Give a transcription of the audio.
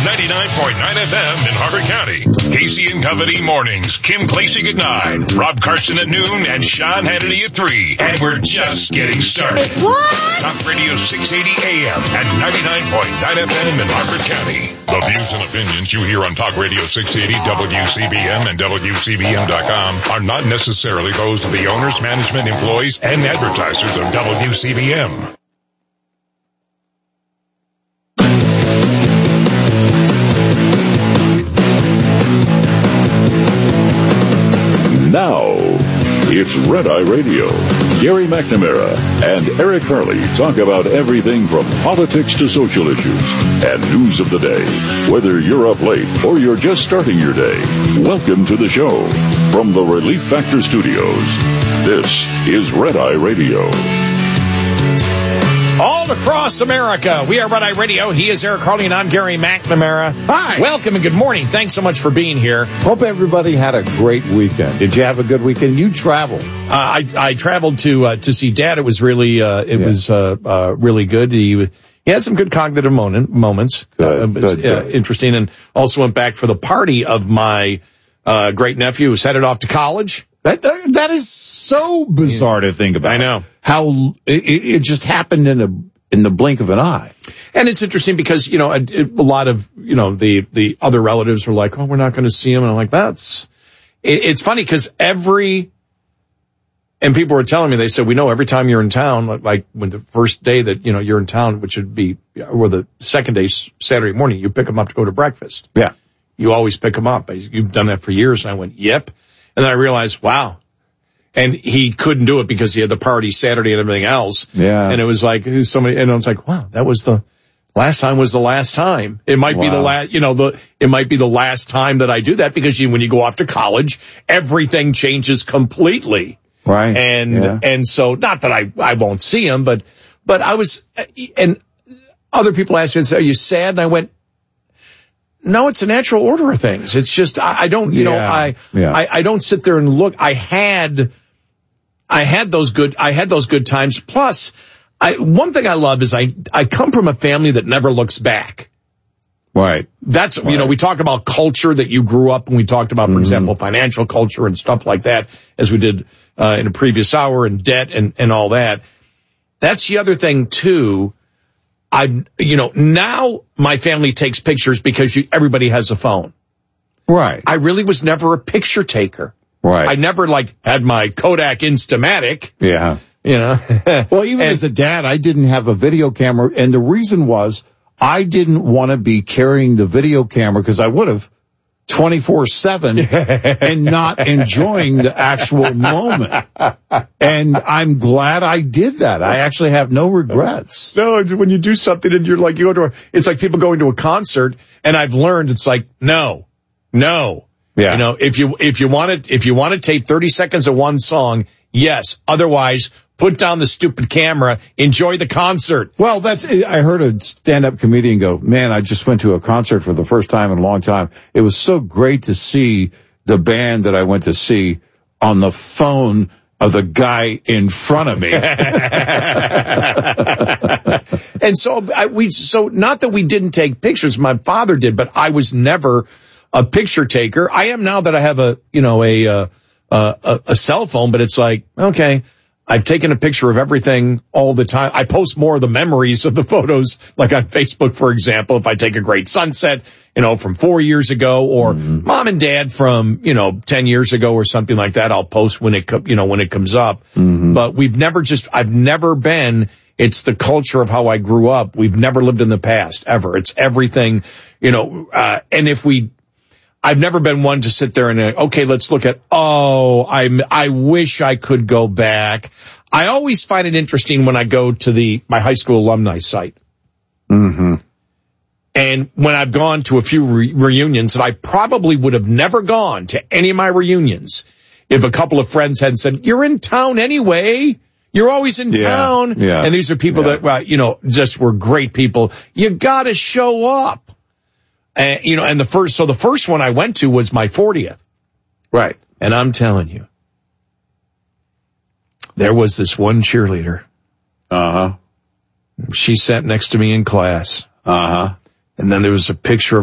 99.9 FM in Harford County. Casey and Company Mornings. Kim Klacik at 9, Rob Carson at noon, and Sean Hannity at 3. And we're just getting started. What? Talk Radio 680 AM and 99.9 FM in Harford County. The views and opinions you hear on Talk Radio 680, WCBM, and WCBM.com are not necessarily those of the owners, management, employees, and advertisers of WCBM. Now, it's Red Eye Radio. Gary McNamara and Eric Harley talk about everything from politics to social issues and news of the day. Whether you're up late or you're just starting your day, welcome to the show. From the Relief Factor Studios, this is Red Eye Radio. All across America, we are Red Eye Radio. He is Eric Harley, and I'm Gary McNamara. Hi. Welcome and good morning. Thanks so much for being here. Hope everybody had a great weekend. Did you have a good weekend? You traveled. I traveled to see Dad. It was really, really good. He had some good cognitive moments. Good. Interesting. And also went back for the party of my great nephew who's headed off to college. That is so bizarre to think about. I know. How it just happened in the blink of an eye. And it's interesting because, you know, a lot of, you know, the other relatives were like, oh, we're not going to see him. And I'm like, it's funny because and people were telling me, they said, we know every time you're in town, like when the first day that, you know, you're in town, which would be, or the second day, Saturday morning, you pick them up to go to breakfast. Yeah. You always pick them up. You've done that for years. And I went, yep. And then I realized, wow. And he couldn't do it because he had the party Saturday and everything else. Yeah. And it was like, somebody, and I was like, wow, that was the last time was the last time. It might be the last, you know, it might be the last time that I do that because when you go off to college, everything changes completely. Right. And so not that I won't see him, but I was, and other people asked me, are you sad? And I went, no, it's a natural order of things. It's just, I don't, you know, I don't sit there and look. I had those good times. Plus, one thing I love is I come from a family that never looks back. Right. That's, you know, we talk about culture that you grew up and we talked about, for example, financial culture and stuff like that, as we did, in a previous hour, and debt and all that. That's the other thing too. Now my family takes pictures because everybody has a phone. Right. I really was never a picture taker. Right. I never had my Kodak Instamatic. Yeah. You know. Well, even as a dad, I didn't have a video camera. And the reason was I didn't want to be carrying the video camera because I would have 24/7 and not enjoying the actual moment. And I'm glad I did that. I actually have no regrets. No, when you do something and you're like, it's like people going to a concert, and I've learned it's like, no. Yeah. You know, if you want to take 30 seconds of one song, yes. Otherwise, put down the stupid camera, enjoy the concert. Well, I heard a stand-up comedian go, man, I just went to a concert for the first time in a long time. It was so great to see the band that I went to see on the phone of the guy in front of me. And so not that we didn't take pictures, my father did, but I was never a picture taker. I am now that I have a cell phone, but it's like, okay, I've taken a picture of everything all the time. I post more of the memories of the photos, like on Facebook, for example. If I take a great sunset, you know, from 4 years ago, or mom and dad from, 10 years ago or something like that, I'll post when it comes up. But I've never been, it's the culture of how I grew up. We've never lived in the past, ever. It's everything, and I've never been one to sit there and, okay, let's look at, I wish I could go back. I always find it interesting when I go to my high school alumni site. And when I've gone to a few reunions, and I probably would have never gone to any of my reunions if a couple of friends had said, you're in town anyway. You're always in town. Yeah. And these are people that, just were great people. You gotta show up. And the first one I went to was my 40th. Right. And I'm telling you, there was this one cheerleader. Uh-huh. She sat next to me in class. Uh-huh. And then there was a picture of